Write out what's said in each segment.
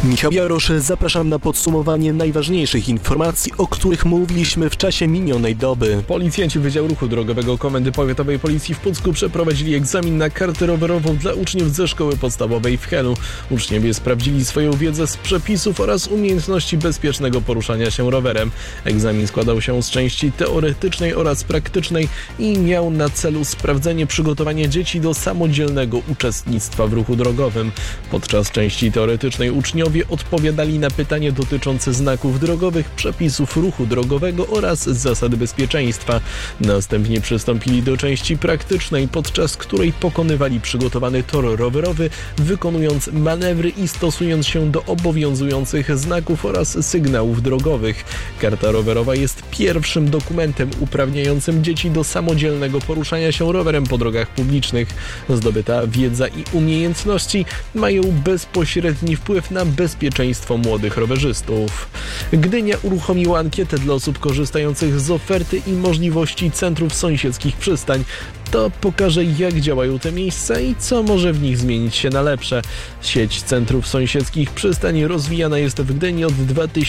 Michał Jarosz, zapraszam na podsumowanie najważniejszych informacji, o których mówiliśmy w czasie minionej doby. Policjanci Wydziału Ruchu Drogowego Komendy Powiatowej Policji w Pucku przeprowadzili egzamin na kartę rowerową dla uczniów ze szkoły podstawowej w Helu. Uczniowie sprawdzili swoją wiedzę z przepisów oraz umiejętności bezpiecznego poruszania się rowerem. Egzamin składał się z części teoretycznej oraz praktycznej i miał na celu sprawdzenie przygotowania dzieci do samodzielnego uczestnictwa w ruchu drogowym. Podczas części teoretycznej uczniowie odpowiadali na pytania dotyczące znaków drogowych, przepisów ruchu drogowego oraz zasad bezpieczeństwa. Następnie przystąpili do części praktycznej, podczas której pokonywali przygotowany tor rowerowy, wykonując manewry i stosując się do obowiązujących znaków oraz sygnałów drogowych. Karta rowerowa jest pierwszym dokumentem uprawniającym dzieci do samodzielnego poruszania się rowerem po drogach publicznych. Zdobyta wiedza i umiejętności mają bezpośredni wpływ na bezpieczeństwo młodych rowerzystów. Gdynia uruchomiła ankietę dla osób korzystających z oferty i możliwości centrów sąsiedzkich przystań. To pokaże, jak działają te miejsca i co może w nich zmienić się na lepsze. Sieć centrów sąsiedzkich przystań rozwijana jest w Gdyni od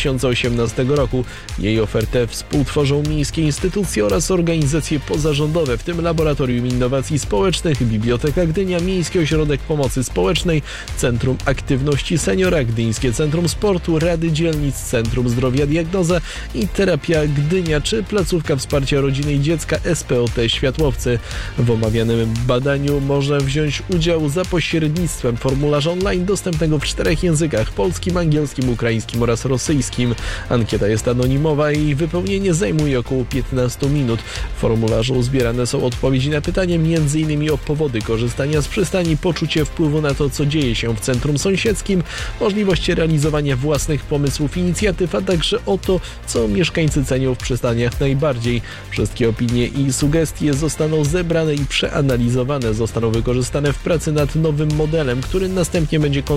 2018 roku. Jej ofertę współtworzą miejskie instytucje oraz organizacje pozarządowe, w tym Laboratorium Innowacji Społecznych, Biblioteka Gdynia, Miejski Ośrodek Pomocy Społecznej, Centrum Aktywności Seniora, Gdyńskie Centrum Sportu, Rady Dzielnic, Centrum Zdrowia Diagnoza i Terapia Gdynia czy placówka wsparcia rodziny i dziecka SPOT Światłowcy. W omawianym badaniu można wziąć udział za pośrednictwem formularza online dostępnego w 4 językach: polskim, angielskim, ukraińskim oraz rosyjskim. Ankieta jest anonimowa i wypełnienie zajmuje około 15 minut. W formularzu zbierane są odpowiedzi na pytania m.in. o powody korzystania z przystani, poczucie wpływu na to, co dzieje się w centrum sąsiedzkim, możliwości realizowania własnych pomysłów i inicjatyw, a także o to, co mieszkańcy cenią w przystaniach najbardziej. Wszystkie opinie i sugestie zostaną zebrane i przeanalizowane, zostaną wykorzystane w pracy nad nowym modelem, który następnie będzie